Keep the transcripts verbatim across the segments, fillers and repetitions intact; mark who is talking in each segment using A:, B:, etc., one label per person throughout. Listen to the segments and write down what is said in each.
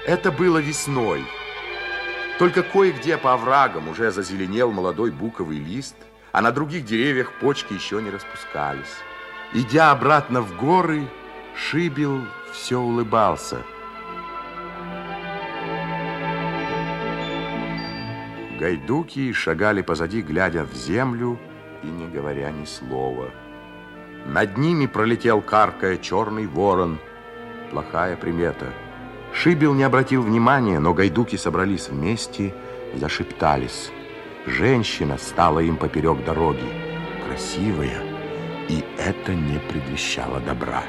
A: Это было весной. Только кое-где по оврагам уже зазеленел молодой буковый лист, а на других деревьях почки еще не распускались. Идя обратно в горы, Шибил все улыбался. Гайдуки шагали позади, глядя в землю и не говоря ни слова. Над ними пролетел, каркая, черный ворон. Плохая примета. Шибил не обратил внимания, но гайдуки собрались вместе и зашептались. Женщина стала им поперек дороги, красивая, и это не предвещало добра.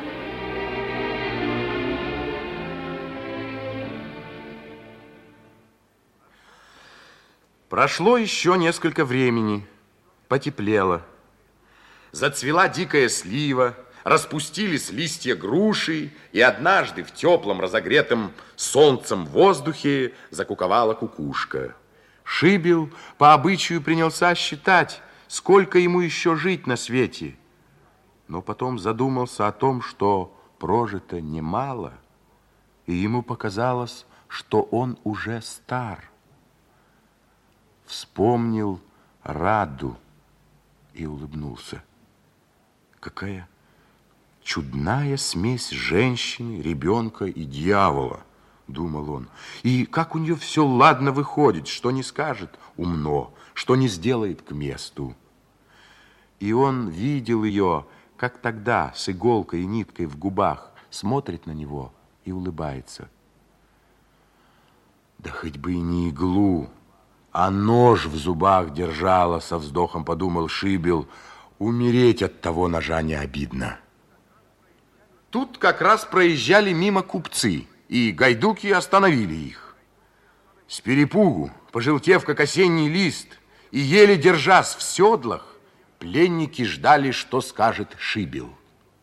A: Прошло еще несколько времени, потеплело. Зацвела дикая слива, распустились листья груши, и однажды в теплом, разогретом солнцем воздухе закуковала кукушка. Шибил по обычаю принялся считать, сколько ему еще жить на свете. Но потом задумался о том, что прожито немало, и ему показалось, что он уже стар. Вспомнил Раду и улыбнулся. Какая чудная смесь женщины, ребенка и дьявола, думал он. И как у нее все ладно выходит, что не скажет умно, что не сделает к месту. И он видел ее, как тогда, с иголкой и ниткой в губах, смотрит на него и улыбается. Да хоть бы и не иглу, а нож в зубах держала, со вздохом подумал Шибил. Умереть от того ножа не обидно. Тут как раз проезжали мимо купцы, и гайдуки остановили их. С перепугу, пожелтев, как осенний лист, и еле держась в седлах, пленники ждали, что скажет Шибил.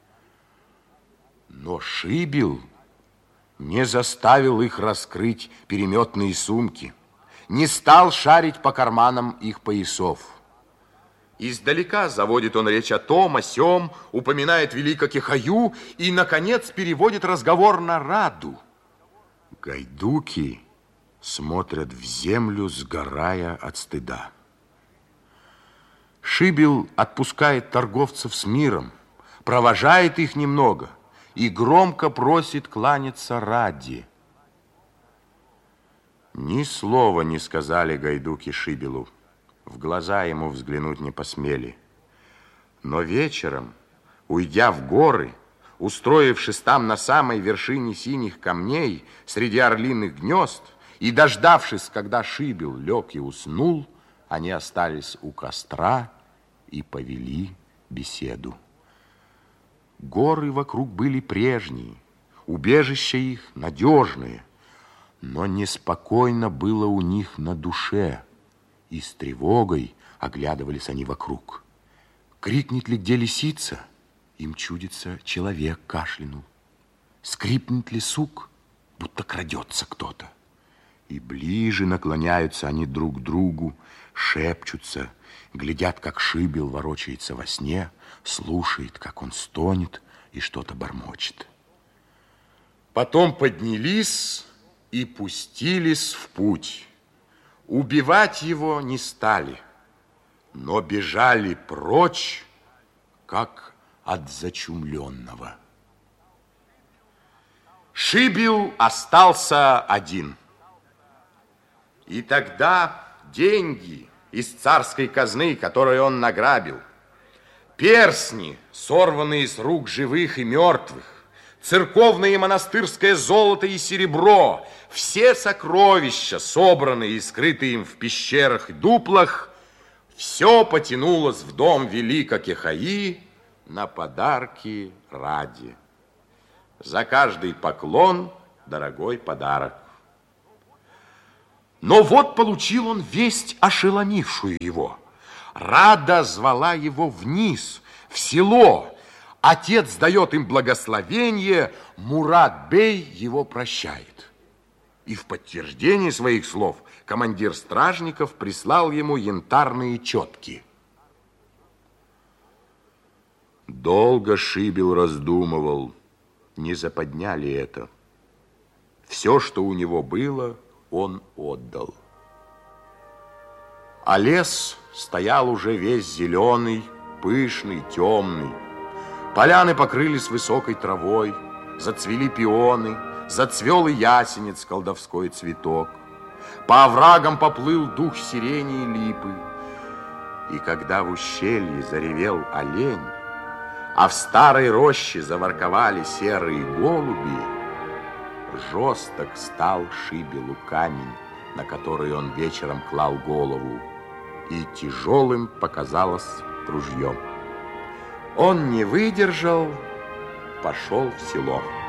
A: Но Шибил не заставил их раскрыть переметные сумки, не стал шарить по карманам их поясов. Издалека заводит он речь о том, о сём, упоминает велико Кихаю и, наконец, переводит разговор на Раду. Гайдуки смотрят в землю, сгорая от стыда. Шибил отпускает торговцев с миром, провожает их немного и громко просит кланяться Раде. Ни слова не сказали гайдуки Шибилу. В глаза ему взглянуть не посмели. Но вечером, уйдя в горы, устроившись там на самой вершине синих камней, среди орлиных гнезд, и дождавшись, когда Шибил лег и уснул, они остались у костра и повели беседу. Горы вокруг были прежние, убежища их надежные, но неспокойно было у них на душе, и с тревогой оглядывались они вокруг. Крикнет ли где лисица? Им чудится, человек кашлянул. Скрипнет ли сук? Будто крадется кто-то. И ближе наклоняются они друг к другу, шепчутся, глядят, как Шибил ворочается во сне, слушает, как он стонет и что-то бормочет. Потом поднялись и пустились в путь. Убивать его не стали, но бежали прочь, как от зачумленного. Шибил остался один. И тогда деньги из царской казны, которые он награбил, перстни, сорванные с рук живых и мертвых, церковное и монастырское золото и серебро, все сокровища, собранные и скрытые им в пещерах и дуплах, все потянулось в дом велика Кихаи на подарки Раде. За каждый поклон дорогой подарок. Но вот получил он весть, ошеломившую его. Рада звала его вниз, в село. Отец дает им благословение, Мурат-бей его прощает. И в подтверждение своих слов командир стражников прислал ему янтарные четки. Долго Шибил раздумывал, не заподня ли это. Все, что у него было, он отдал. А лес стоял уже весь зеленый, пышный, темный. Поляны покрылись высокой травой, зацвели пионы, зацвел и ясенец, колдовской цветок. По оврагам поплыл дух сирени и липы. И когда в ущелье заревел олень, а в старой роще заворковали серые голуби, жесток стал Шибелу камень, на который он вечером клал голову, и тяжелым показалось ружье. Он не выдержал, пошел в село.